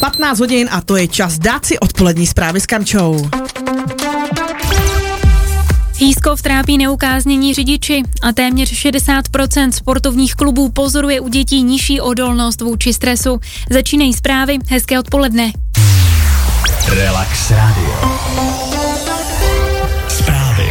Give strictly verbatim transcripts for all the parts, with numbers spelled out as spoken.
patnáct hodin a to je čas dát si odpolední zprávy s Kamčou. Jízkov trápí neukáznění řidiči a téměř šedesát procent sportovních klubů pozoruje u dětí nižší odolnost vůči stresu. Začínají zprávy, hezké odpoledne. Relax Radio. Zprávy.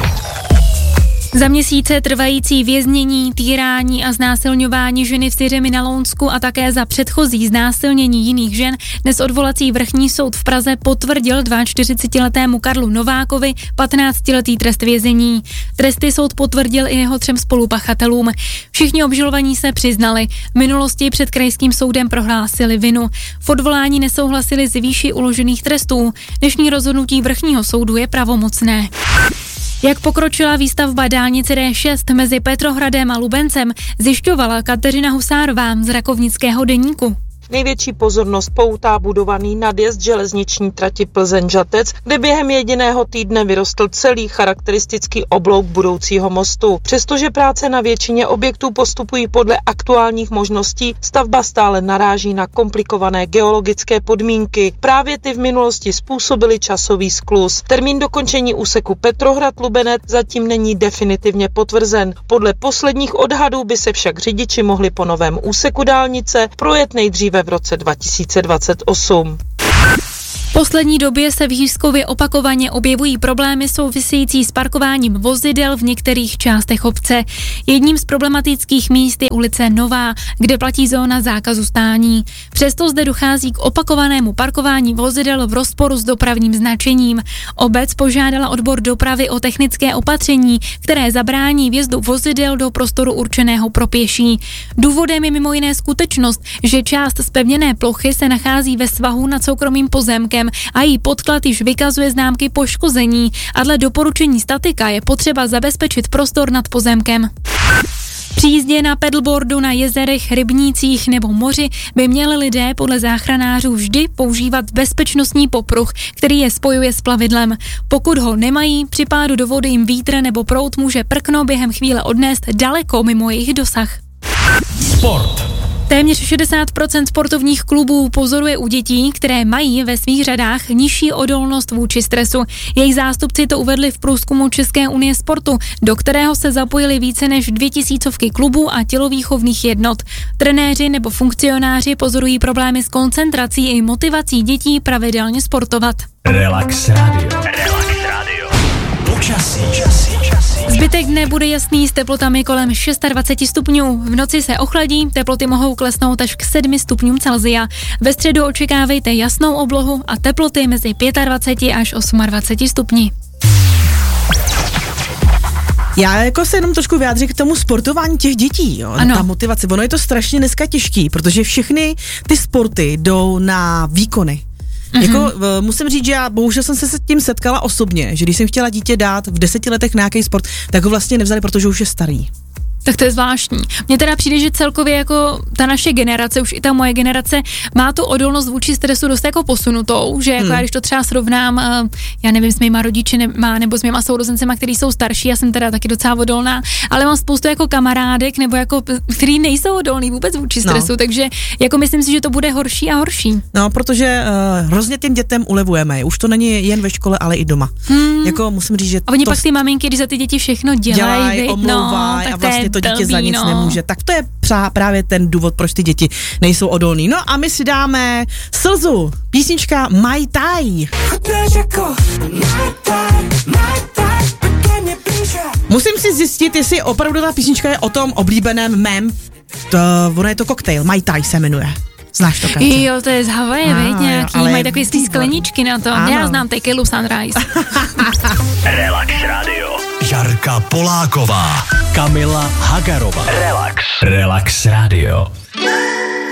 Za měsíce trvající věznění, týrání a znásilňování ženy v Syřemi na Lounsku a také za předchozí znásilnění jiných žen dnes odvolací vrchní soud v Praze potvrdil čtyřicetiletému Karlu Novákovi patnáctiletý trest vězení. Tresty soud potvrdil i jeho třem spolupachatelům. Všichni obžalovaní se přiznali. V minulosti před krajským soudem prohlásili vinu. V odvolání nesouhlasili s výší uložených trestů. Dnešní rozhodnutí vrchního soudu je pravomocné. Jak pokročila výstavba dálnice D šest mezi Petrohradem a Lubencem, zjišťovala Kateřina Husárová z Rakovnického deníku. Největší pozornost poutá budovaný nadjezd železniční trati Plzeň-Žatec, kde během jediného týdne vyrostl celý charakteristický oblouk budoucího mostu. Přestože práce na většině objektů postupují podle aktuálních možností, stavba stále naráží na komplikované geologické podmínky. Právě ty v minulosti způsobily časový skluz. Termín dokončení úseku Petrohrad-Lubenec zatím není definitivně potvrzen. Podle posledních odhadů by se však řidiči mohli po novém úseku dálnice projet nejdříve v roce dva tisíce dvacet osm. V poslední době se v Jízkově opakovaně objevují problémy související s parkováním vozidel v některých částech obce. Jedním z problematických míst je ulice Nová, kde platí zóna zákazu stání. Přesto zde dochází k opakovanému parkování vozidel v rozporu s dopravním značením. Obec požádala odbor dopravy o technické opatření, které zabrání vjezdu vozidel do prostoru určeného pro pěší. Důvodem je mimo jiné skutečnost, že část zpevněné plochy se nachází ve svahu nad soukromým pozemkem a její podklad již vykazuje známky poškození a dle doporučení statika je potřeba zabezpečit prostor nad pozemkem. Při jízdě na pedalboardu na jezerech, rybnících nebo moři by měli lidé podle záchranářů vždy používat bezpečnostní popruh, který je spojuje s plavidlem. Pokud ho nemají, při pádu do vody jim vítr nebo proud může prkno během chvíle odnést daleko mimo jejich dosah. Sport. Téměř šedesát procent sportovních klubů pozoruje u dětí, které mají ve svých řadách nižší odolnost vůči stresu. Jejich zástupci to uvedli v průzkumu České unie sportu, do kterého se zapojili více než dvě tisícovky klubů a tělovýchovných jednot. Trenéři nebo funkcionáři pozorují problémy s koncentrací i motivací dětí pravidelně sportovat. Relax Radio. Relax Radio. Počasí. Zbytek dne bude jasný s teplotami kolem dvacet šest stupňů. V noci se ochladí, teploty mohou klesnout až k sedmi stupňům Celsia. Ve středu očekávejte jasnou oblohu a teploty mezi dvacet pět až dvacet osm stupni. Já jako se jenom trošku vyjádřím k tomu sportování těch dětí, jo, ano. Ta motivace, ono je to strašně dneska těžký, protože všechny ty sporty jdou na výkony. Mm-hmm. Jako musím říct, že já bohužel jsem se s tím setkala osobně, že když jsem chtěla dítě dát v deseti letech na nějaký sport, tak ho vlastně nevzali, protože už je starý. Tak to je zvláštní. Mně teda přijde, že celkově jako ta naše generace, už i ta moje generace, má tu odolnost vůči stresu dost jako posunutou, že jako hmm. já když to třeba srovnám, já nevím, s mýma rodiči nema, nebo s mýma sourozencema, který jsou starší, já jsem teda taky docela odolná, ale mám spoustu jako kamarádek, nebo jako, který nejsou odolný vůbec vůči stresu, no. Takže jako myslím si, že to bude horší a horší. No, protože uh, hrozně těm dětem ulevujeme, už to není jen ve škole, ale i doma. Hmm. Jako musím říct, že a oni to pak ty maminky, když za ty děti všechno dělají, dělaj, omlouvaj, no, a vlastně to dítě blbý, za nic no. nemůže. Tak to je právě ten důvod, proč ty děti nejsou odolný. No a my si dáme slzu. Písnička My Tai. Musím si zjistit, jestli opravdu ta písnička je o tom oblíbeném mém. To, ono je to koktejl. My Tai se jmenuje. Znáš to, Katě? Jo, to je z Havaje, veď, nějaký, mají takový svý skleničky na to. Ano. Já znám Tequilu Sunrise. Relax Radio. Jarka Poláková, Kamila Hagarová. Relax. Relax Radio.